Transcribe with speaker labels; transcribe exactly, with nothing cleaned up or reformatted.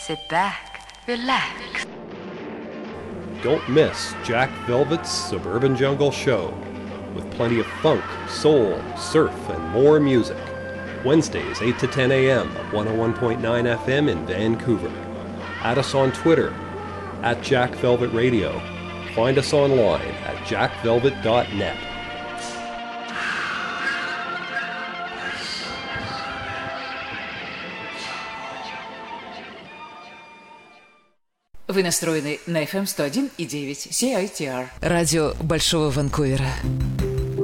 Speaker 1: Sit back, relax.
Speaker 2: Don't miss Jack Velvet's Suburban Jungle Show, with plenty of funk, soul, surf, and more music. Wednesdays, eight to ten a.m. at one oh one point nine F M in Vancouver. Add us on Twitter, at Jack Velvet Radio. Find us online at jack velvet dot net.
Speaker 3: Вы настроены на эф эм сто один и девять си ай ти ар. Радио Большого Ванкувера.